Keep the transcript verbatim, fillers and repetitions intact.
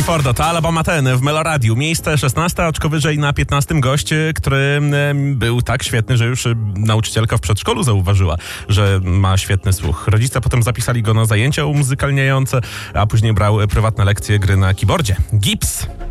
Fordo, to Alabama ten w Meloradiu. Miejsce szesnaste, oczko wyżej na piętnastym gość, który był tak świetny, że już nauczycielka w przedszkolu zauważyła, że ma świetny słuch. Rodzice potem zapisali go na zajęcia umuzykalniające, a później brał prywatne lekcje gry na keyboardzie. Gips.